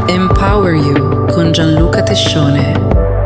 Empower You con Gianluca Tescione.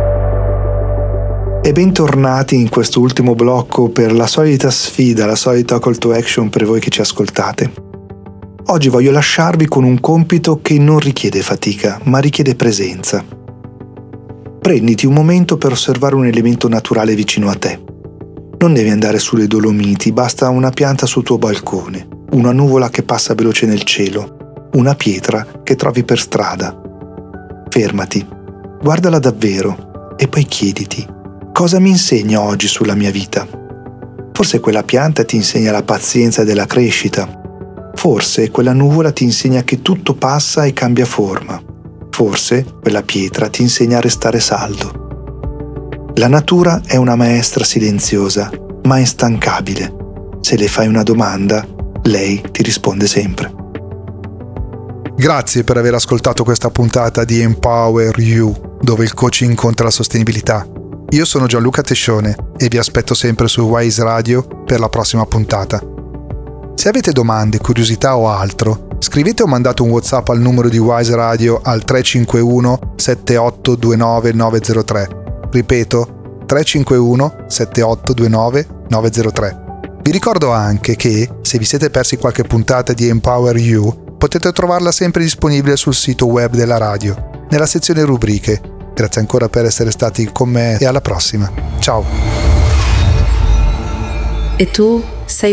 E bentornati in questo ultimo blocco per la solita sfida, la solita call to action per voi che ci ascoltate. Oggi voglio lasciarvi con un compito che non richiede fatica, ma richiede presenza. Prenditi un momento per osservare un elemento naturale vicino a te. Non devi andare sulle Dolomiti, basta una pianta sul tuo balcone, una nuvola che passa veloce nel cielo, una pietra che trovi per strada. Fermati, guardala davvero e poi chiediti: cosa mi insegna oggi sulla mia vita? Forse quella pianta ti insegna la pazienza della crescita. Forse quella nuvola ti insegna che tutto passa e cambia forma. Forse quella pietra ti insegna a restare saldo. La natura è una maestra silenziosa, ma instancabile. Se le fai una domanda, lei ti risponde sempre. Grazie per aver ascoltato questa puntata di Empower You, dove il coaching incontra la sostenibilità. Io sono Gianluca Tescione e vi aspetto sempre su Wise Radio per la prossima puntata. Se avete domande, curiosità o altro, scrivete o mandate un WhatsApp al numero di Wise Radio al 351 7829 903. Ripeto, 351 7829 903. Vi ricordo anche che, se vi siete persi qualche puntata di Empower You, potete trovarla sempre disponibile sul sito web della radio, nella sezione rubriche. Grazie ancora per essere stati con me e alla prossima. Ciao! E tu?